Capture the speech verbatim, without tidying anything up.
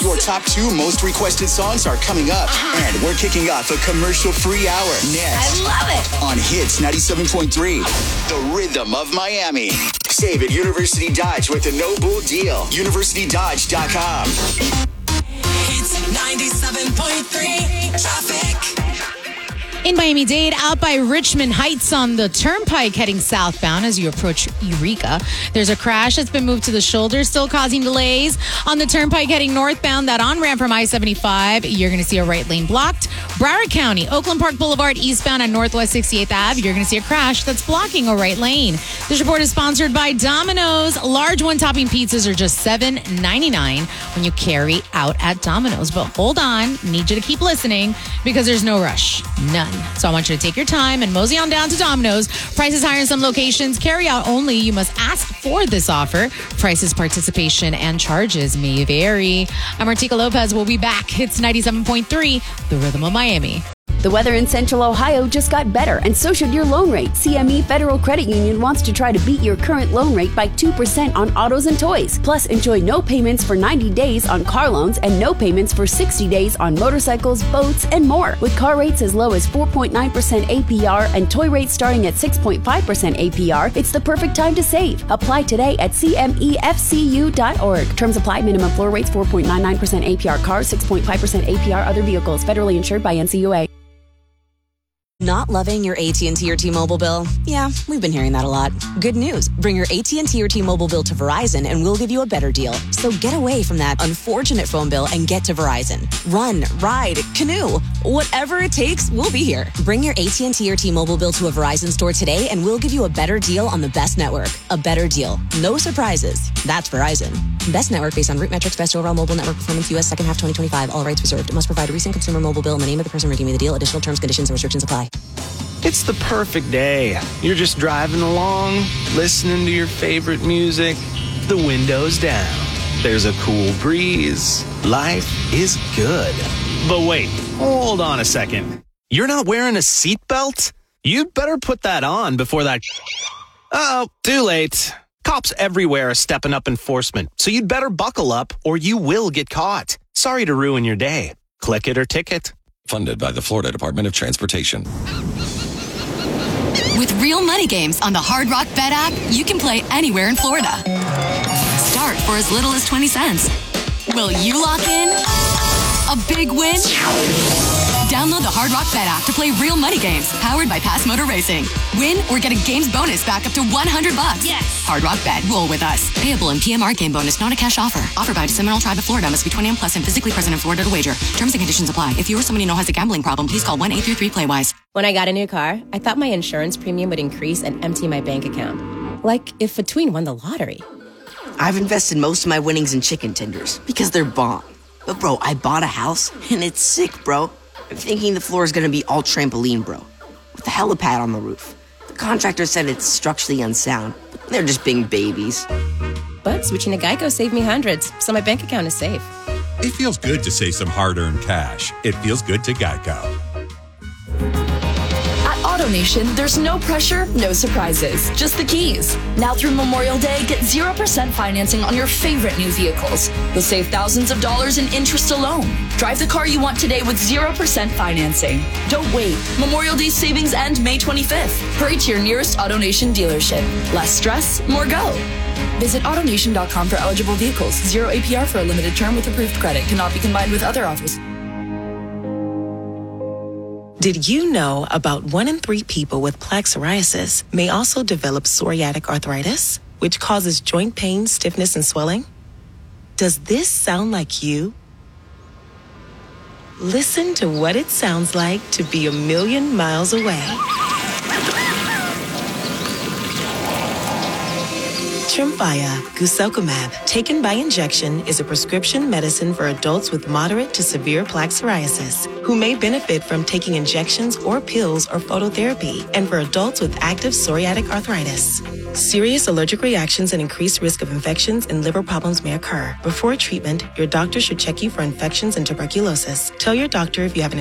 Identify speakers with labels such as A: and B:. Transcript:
A: Your top two most requested songs are coming up. Uh-huh. And we're kicking off a commercial-free hour next.
B: I love it.
A: On Hits ninety-seven point three, the rhythm of Miami. Save at University Dodge with a no-bull deal. university dodge dot com.
C: Hits ninety-seven point three traffic.
D: In Miami-Dade, out by Richmond Heights on the Turnpike heading southbound as you approach Eureka. There's a crash that's been moved to the shoulder, still causing delays. On the Turnpike heading northbound, that on-ramp from I seventy-five, you're going to see a right lane blocked. Broward County, Oakland Park Boulevard eastbound on Northwest sixty-eighth Avenue, you're going to see a crash that's blocking a right lane. This report is sponsored by Domino's. Large one-topping pizzas are just seven ninety-nine when you carry out at Domino's. But hold on, need you to keep listening because there's no rush. None. So I want you to take your time and mosey on down to Domino's. Prices higher in some locations. Carry out only. You must ask for this offer. Prices, participation, and charges may vary. I'm Martika Lopez. We'll be back. It's ninety-seven point three, the rhythm of Miami.
E: The weather in Central Ohio just got better, and so should your loan rate. C M E Federal Credit Union wants to try to beat your current loan rate by two percent on autos and toys. Plus, enjoy no payments for ninety days on car loans and no payments for sixty days on motorcycles, boats, and more. With car rates as low as four point nine percent A P R and toy rates starting at six point five percent A P R, it's the perfect time to save. Apply today at C M E F C U dot org. Terms apply. Minimum floor rates four point nine nine percent A P R cars, six point five percent A P R other vehicles. Federally insured by N C U A.
F: Not loving your A T and T or T-Mobile bill? Yeah, we've been hearing that a lot. Good news. Bring your A T and T or T-Mobile bill to Verizon and we'll give you a better deal. So get away from that unfortunate phone bill and get to Verizon. Run, ride, canoe. Whatever it takes, we'll be here. Bring your A T and T or T-Mobile bill to a Verizon store today and we'll give you a better deal on the best network. A better deal. No surprises. That's Verizon. Best network based on root metrics, best overall mobile network performance, U S second half twenty twenty-five. All rights reserved. Must provide a recent consumer mobile bill and the name of the person redeeming the deal. Additional terms, conditions, and restrictions apply.
G: It's the perfect day. You're just driving along, listening to your favorite music. The window's down. There's a cool breeze. Life is good. But wait, hold on a second. You're not wearing a seatbelt? You'd better put that on before that... Uh-oh, too late. Cops everywhere are stepping up enforcement, so you'd better buckle up or you will get caught. Sorry to ruin your day. Click it or ticket.
H: Funded by the Florida Department of Transportation.
I: With real money games on the Hard Rock Bet app, you can play anywhere in Florida. Start for as little as twenty cents. Will you lock in a big win? Download the Hard Rock Bet app to play real money games powered by Pass Motor Racing. Win or get a games bonus back up to one hundred bucks.
B: Yes.
I: Hard Rock Bet. Roll with us. Payable in P M R game bonus, not a cash offer. Offered by the Seminole Tribe of Florida. Must be twenty-one plus and physically present in Florida to wager. Terms and conditions apply. If you or someone you know has a gambling problem, please call one eight three three play wise.
J: When I got a new car, I thought my insurance premium would increase and empty my bank account. Like if Between won the lottery.
K: I've invested most of my winnings in chicken tenders because they're bomb. But bro, I bought a house and it's sick, bro. I'm thinking the floor is going to be all trampoline, bro, with a helipad on the roof. The contractor said it's structurally unsound, but they're just being babies.
J: But switching to Geico saved me hundreds, so my bank account is safe.
L: It feels good to save some hard-earned cash. It feels good to Geico.
M: AutoNation, there's no pressure, no surprises, just the keys. Now through Memorial Day, get zero percent financing on your favorite new vehicles. You'll save thousands of dollars in interest alone. Drive the car you want today with zero percent financing. Don't wait. Memorial Day savings end May twenty-fifth. Hurry to your nearest AutoNation dealership. Less stress, more go. Visit AutoNation dot com for eligible vehicles. Zero A P R for a limited term with approved credit. Cannot be combined with other offers.
N: Did you know about one in three people with plaque psoriasis may also develop psoriatic arthritis, which causes joint pain, stiffness, and swelling? Does this sound like you? Listen to what it sounds like to be a million miles away. Tremfya guselkumab, taken by injection, is a prescription medicine for adults with moderate to severe plaque psoriasis who may benefit from taking injections or pills or phototherapy, and for adults with active psoriatic arthritis. Serious allergic reactions and increased risk of infections and liver problems may occur. Before treatment, your doctor should check you for infections and tuberculosis. Tell your doctor if you have an